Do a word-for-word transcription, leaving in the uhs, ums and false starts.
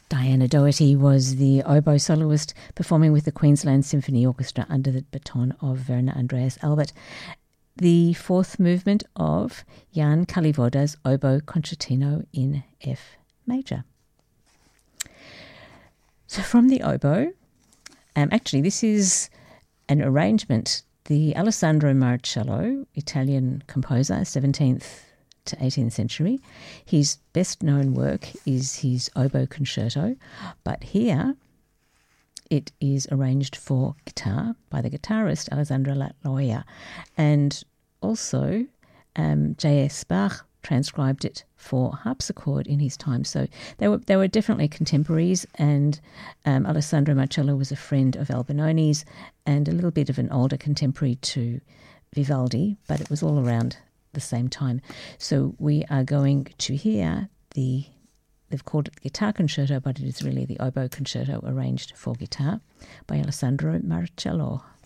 Diana Doherty was the oboe soloist performing with the Queensland Symphony Orchestra under the baton of Werner Andreas Albert. The fourth movement of Jan Kalivoda's Oboe Concertino in F major. So from the oboe, um, actually this is an arrangement. The Alessandro Marcello, Italian composer, seventeenth to eighteenth century. His best known work is his Oboe Concerto, but here it is arranged for guitar by the guitarist Alessandro Latloia, and also um, J S Bach transcribed it for harpsichord in his time. So they were they were definitely contemporaries, and um, Alessandro Marcello was a friend of Albinoni's and a little bit of an older contemporary to Vivaldi, but it was all around the same time. So we are going to hear the, they've called it the Guitar Concerto, but it is really the Oboe Concerto arranged for guitar by Alessandro Marcello.